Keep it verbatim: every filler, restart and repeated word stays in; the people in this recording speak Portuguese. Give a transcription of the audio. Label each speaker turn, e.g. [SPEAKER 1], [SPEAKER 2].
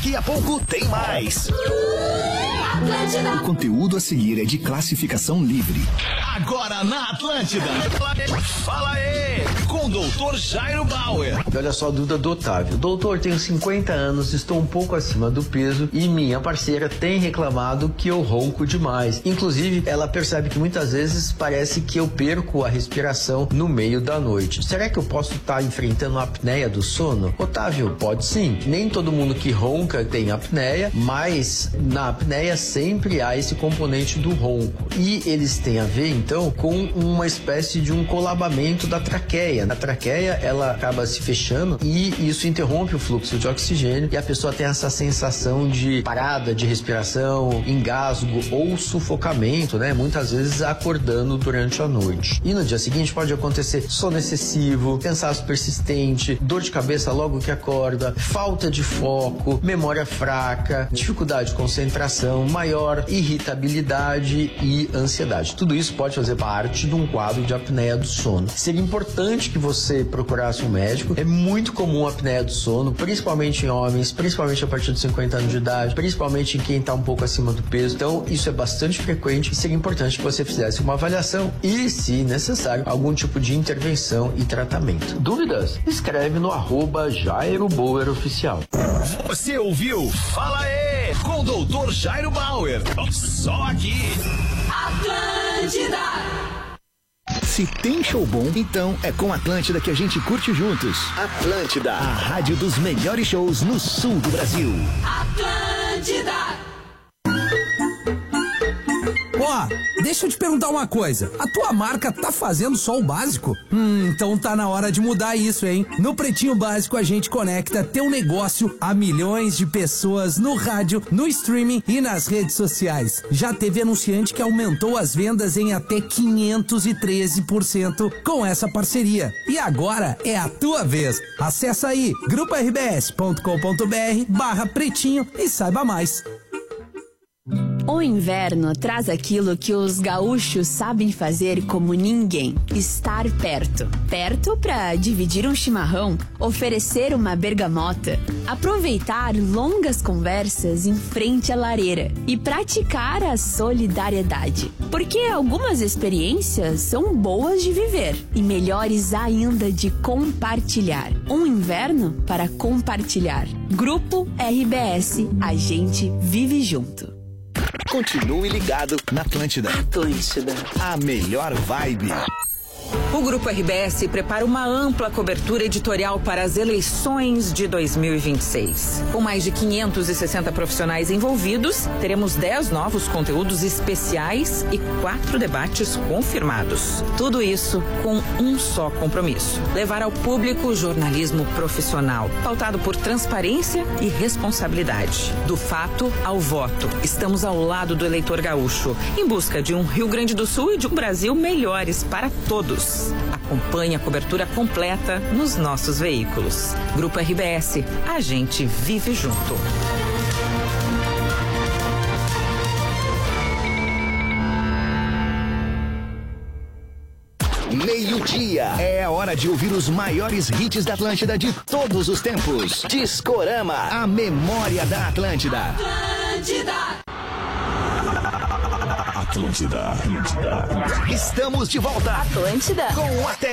[SPEAKER 1] Daqui a pouco tem mais.
[SPEAKER 2] Atlântida.
[SPEAKER 3] O conteúdo a seguir é de classificação livre.
[SPEAKER 1] Agora na Atlântida. Fala aí, com o doutor Jairo Bauer.
[SPEAKER 4] Olha só a dúvida do Otávio. Doutor, tenho cinquenta anos, estou um pouco acima do peso e minha parceira tem reclamado que eu ronco demais. Inclusive, ela percebe que muitas vezes parece que eu perco a respiração no meio da noite. Será que eu posso estar enfrentando a apneia do sono? Otávio, pode sim. Nem todo mundo que ronca tem apneia, mas na apneia sempre há esse componente do ronco. E eles têm a ver, então, com uma espécie de um colabamento da traqueia. A traqueia, ela acaba se fechando e isso interrompe o fluxo de oxigênio e a pessoa tem essa sensação de parada de respiração, engasgo ou sufocamento, né? Muitas vezes acordando durante a noite. E no dia seguinte pode acontecer sono excessivo, cansaço persistente, dor de cabeça logo que acorda, falta de foco, memória fraca, dificuldade de concentração, maior irritabilidade e ansiedade. Tudo isso pode fazer parte de um quadro de apneia do sono. Seria importante que você procurasse um médico. É muito comum a apneia do sono, principalmente em homens, principalmente a partir de cinquenta anos de idade, principalmente em quem está um pouco acima do peso. Então, isso é bastante frequente e seria importante que você fizesse uma avaliação e, se necessário, algum tipo de intervenção e tratamento. Dúvidas? Escreve no arroba Jairo Bauer Oficial.
[SPEAKER 1] Você ouviu? Fala aí, com o doutor Jairo Bauer. Só aqui.
[SPEAKER 2] Atlântida.
[SPEAKER 3] Se tem show bom, então é com Atlântida que a gente curte juntos. Atlântida, a rádio dos melhores shows no sul do Brasil.
[SPEAKER 2] Atlântida.
[SPEAKER 5] Ó, oh, deixa eu te perguntar uma coisa. A tua marca tá fazendo só o básico? Hum, então tá na hora de mudar isso, hein? No Pretinho Básico a gente conecta teu negócio a milhões de pessoas no rádio, no streaming e nas redes sociais. Já teve anunciante que aumentou as vendas em até quinhentos e treze por cento com essa parceria. E agora é a tua vez. Acessa aí grupo r b s ponto com ponto b r barra pretinho e saiba mais.
[SPEAKER 6] O inverno traz aquilo que os gaúchos sabem fazer como ninguém: estar perto. Perto para dividir um chimarrão, oferecer uma bergamota, aproveitar longas conversas em frente à lareira e praticar a solidariedade. Porque algumas experiências são boas de viver e melhores ainda de compartilhar. Um inverno para compartilhar. Grupo R B S, a gente vive junto.
[SPEAKER 3] Continue ligado na Atlântida.
[SPEAKER 7] Atlântida.
[SPEAKER 3] A melhor vibe.
[SPEAKER 7] O Grupo R B S prepara uma ampla cobertura editorial para as eleições de dois mil e vinte e seis. Com mais de quinhentos e sessenta profissionais envolvidos, teremos dez novos conteúdos especiais e quatro debates confirmados. Tudo isso com um só compromisso: levar ao público o jornalismo profissional, pautado por transparência e responsabilidade. Do fato ao voto, estamos ao lado do eleitor gaúcho, em busca de um Rio Grande do Sul e de um Brasil melhores para todos. Acompanhe a cobertura completa nos nossos veículos. Grupo R B S, a gente vive junto.
[SPEAKER 3] Meio-dia é a hora de ouvir os maiores hits da Atlântida de todos os tempos. Discorama, a memória da Atlântida.
[SPEAKER 2] Atlântida.
[SPEAKER 1] Atlântida. Atlântida.
[SPEAKER 3] Estamos de volta.
[SPEAKER 6] Atlântida.
[SPEAKER 3] Com até